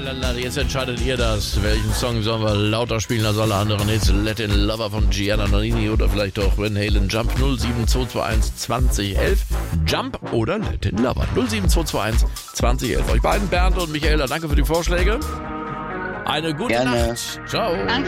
Jetzt entscheidet ihr das. Welchen Song sollen wir lauter spielen als alle anderen Hits? Let in Lover von Gianna Nannini oder vielleicht auch Van Halen Jump 07221 2011. Jump oder Let in Lover 07221 2011. Euch beiden, Bernd und Michaela, danke für die Vorschläge. Eine gute Gerne. Nacht. Ciao. Danke.